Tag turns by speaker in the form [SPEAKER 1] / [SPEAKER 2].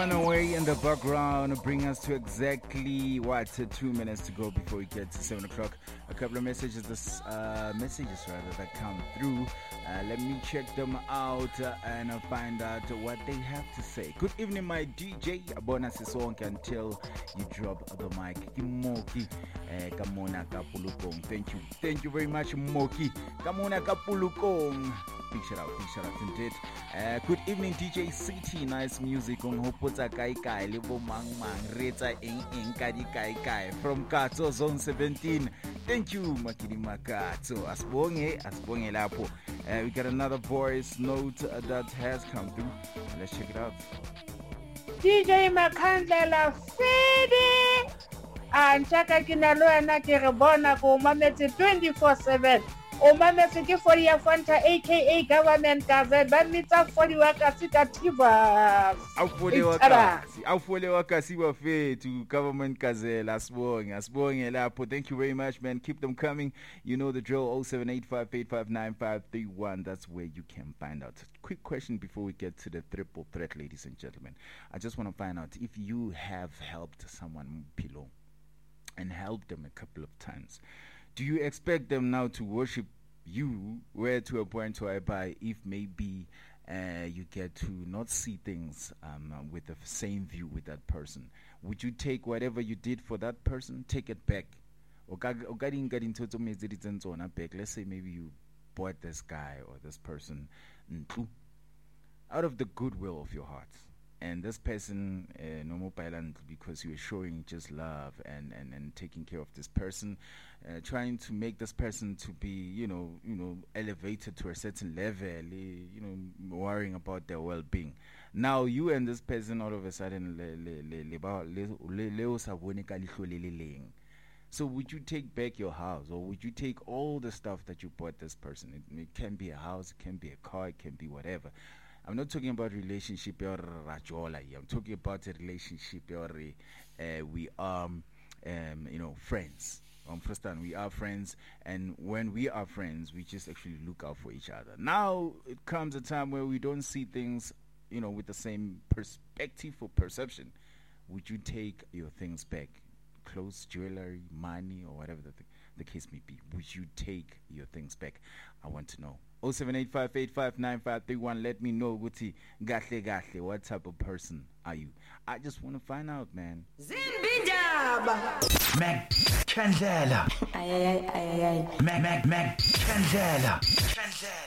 [SPEAKER 1] Away in the background, bring us to exactly 2 minutes to go before we get to 7 o'clock. A couple of messages, that come through. Let me check them out and find out what they have to say. Good evening, my DJ. Abona Sisonke until you drop the mic. Moki, Kamona Kapulukong. Thank you very much, Moki. Kamona Kapulukong. Big shout out indeed. Good evening, DJ City. Nice music on Hopota Kai Kai, Libo Mang Mang, Reta Ing Kadi Kai Kai from Kato Zone 17. Thank you, Makini Makato. Asbonge Lapo. We got another voice note that has come through. Let's check it out.
[SPEAKER 2] DJ Makandela Fede Anchaka Kinaloana Kirabona ko mametse 24/7. O mametse ke 40 ya Fanta aka government gazette ba mitsa 40 wa ka sikativa.
[SPEAKER 1] Awufole wakasiwa fe to government gazelle asibonge lapho. Thank you very much, man. Keep them coming. You know the drill. 0785859531. That's where you can find out. Quick question before we get to the triple threat, ladies and gentlemen. I just want to find out if you have helped someone pillow and helped them a couple of times. Do you expect them now to worship you, where to a point whereby if maybe you get to not see things with the same view with that person, would you take whatever you did for that person, take it back? Let's say maybe you bought this guy or this person out of the goodwill of your heart. And this person, no more violent, because you are showing just love and taking care of this person, trying to make this person to be, elevated to a certain level, worrying about their well-being. Now you and this person all of a sudden, so would you take back your house, or would you take all the stuff that you bought this person? It can be a house, it can be a car, it can be whatever. I'm not talking about relationship or rajola here. I'm talking about a relationship or we are, friends. First time we are friends, and when we are friends, we just actually look out for each other. Now it comes a time where we don't see things, with the same perspective or perception. Would you take your things back? Clothes, jewelry, money, or whatever the case may be. Would you take your things back? I want to know. 0785859531. Let me know, Guti. Gahle, what type of person are you? I just want to find out, man.
[SPEAKER 3] Meg Candela. Meg Candela.